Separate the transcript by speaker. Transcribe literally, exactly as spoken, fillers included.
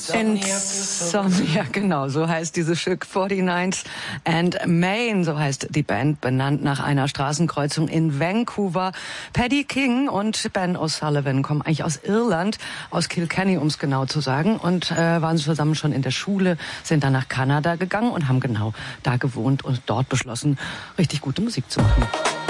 Speaker 1: Insomnia, genau, so heißt dieses Stück. forty-ninth and Main, so heißt die Band, benannt nach einer Straßenkreuzung in Vancouver. Paddy King und Ben O'Sullivan kommen eigentlich aus Irland, aus Kilkenny, um es genau zu sagen, und äh, waren zusammen schon in der Schule, sind dann nach Kanada gegangen und haben genau da gewohnt und dort beschlossen, richtig gute Musik zu machen.